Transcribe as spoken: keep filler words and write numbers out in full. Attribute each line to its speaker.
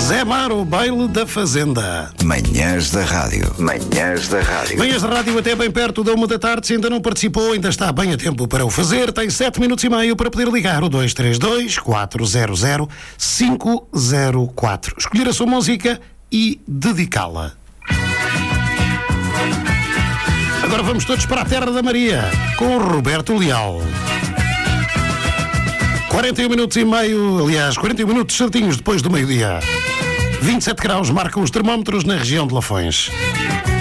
Speaker 1: Zé Mar, o baile da fazenda.
Speaker 2: Manhãs da Rádio. Manhãs da Rádio.
Speaker 1: Manhãs da Rádio até bem perto da uma da tarde. Se ainda não participou, ainda está bem a tempo para o fazer. Tem sete minutos e meio para poder ligar o dois três dois, quatro zero zero, cinco zero quatro. Escolher a sua música e dedicá-la. Agora vamos todos para a Terra da Maria, com o Roberto Leal. quarenta e um minutos e meio, aliás, quarenta e um minutos certinhos depois do meio-dia. vinte e sete graus marcam os termómetros na região de Lafões.